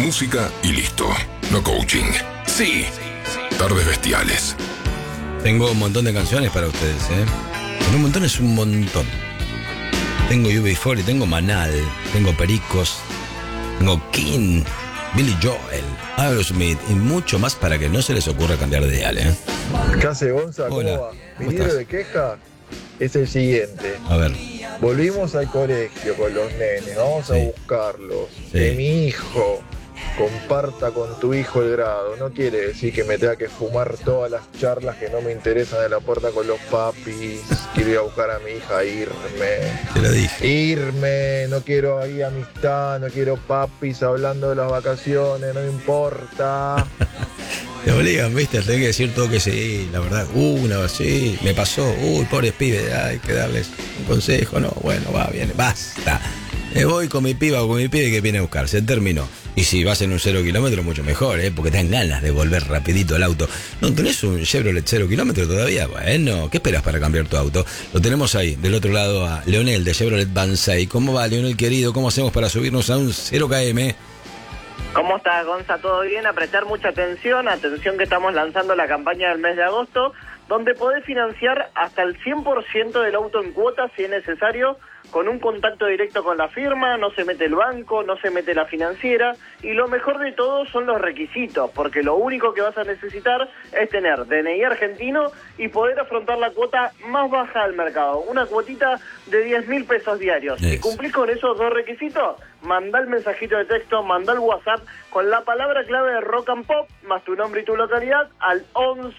música y listo. No coaching. Sí. Tardes bestiales. Tengo un montón de canciones para ustedes, ¿eh? Pero un montón es un montón. Tengo UB40, tengo Manal, tengo Pericos, tengo King, Billy Joel, Aerosmith y mucho más para que no se les ocurra cambiar de dial, ¿eh? ¿Qué hace, Gonza? Hola, ¿Cómo va? Mi ¿cómo libro estás? de queja es el siguiente. A ver. Volvimos al colegio con los nenes, vamos a Sí. buscarlos. Sí. Que mi hijo comparta con tu hijo el grado. No quiere decir que me tenga que fumar todas las charlas que no me interesan de la puerta con los papis. Quiero ir a buscar a mi hija, Te lo dije. irme, no quiero ahí amistad, no quiero papis hablando de las vacaciones, no me importa. Te obligan, ¿viste? Tenés que decir todo que sí, la verdad. Una sí, me pasó. Uy, pobres pibes, hay que darles un consejo. No, bueno, va, bien, basta. Me voy con mi piba o con mi pibe que viene a buscar. Se terminó. Y si vas en un 0 kilómetro, mucho mejor, ¿eh? Porque te dan ganas de volver rapidito al auto. ¿No tenés un Chevrolet 0 kilómetro todavía? Bueno, ¿qué esperas para cambiar tu auto? Lo tenemos ahí, del otro lado a Leonel de Chevrolet Banzai. ¿Cómo va, Leonel querido? ¿Cómo hacemos para subirnos a un 0 km? ¿Cómo estás, Gonza? ¿Todo bien? A prestar mucha atención que estamos lanzando la campaña del mes de agosto, donde podés financiar hasta el 100% del auto en cuotas si es necesario, con un contacto directo con la firma, no se mete el banco, no se mete la financiera, y lo mejor de todo son los requisitos, porque lo único que vas a necesitar es tener DNI argentino y poder afrontar la cuota más baja del mercado, una cuotita de 10.000 pesos diarios. Si cumplís con esos dos requisitos, mandá el mensajito de texto, mandá el WhatsApp con la palabra clave de Rock and Pop, más tu nombre y tu localidad, al 11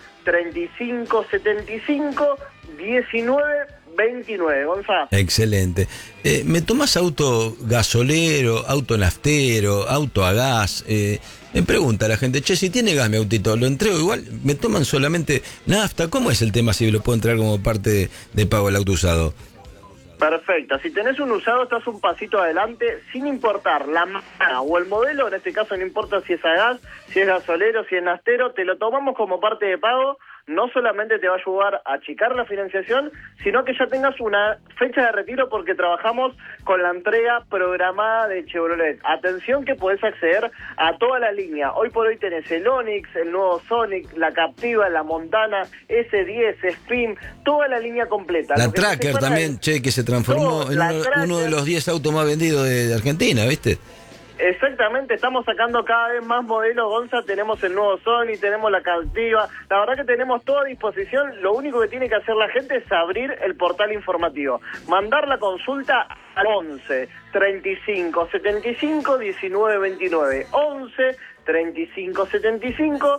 35 75 19 29, Gonzalo. Excelente. ¿Me tomas auto gasolero, auto naftero, auto a gas? Me pregunta la gente, che, si tiene gas mi autito, ¿lo entrego igual? ¿Me toman solamente nafta? ¿Cómo es el tema si lo puedo entregar como parte de pago del auto usado? Perfecto, si tenés un usado estás un pasito adelante, sin importar la marca o el modelo, en este caso no importa si es a gas, si es gasolero, si es naftero, te lo tomamos como parte de pago. No solamente te va a ayudar a achicar la financiación, sino que ya tengas una fecha de retiro porque trabajamos con la entrega programada de Chevrolet. Atención que podés acceder a toda la línea. Hoy por hoy tenés el Onix, el nuevo Sonic, la Captiva, la Montana, S10, Spin, toda la línea completa. La Tracker también, che, que se transformó en uno de los 10 autos más vendidos de Argentina, ¿viste? Exactamente, estamos sacando cada vez más modelos, Gonza, tenemos el nuevo Sony, tenemos la Captiva, la verdad que tenemos todo a disposición, lo único que tiene que hacer la gente es abrir el portal informativo, mandar la consulta al 11 35 75 19 29, 11 35 75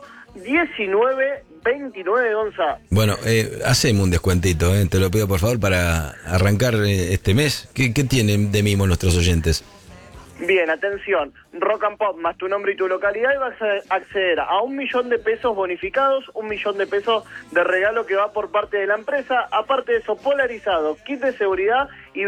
19 29, Gonza. Bueno, hacemos un descuentito, te lo pido por favor para arrancar este mes. ¿Qué tienen de mimo nuestros oyentes? Bien, atención, Rock and Pop más tu nombre y tu localidad y vas a acceder a 1.000.000 de pesos bonificados, 1.000.000 de pesos de regalo que va por parte de la empresa, aparte de eso polarizado, kit de seguridad y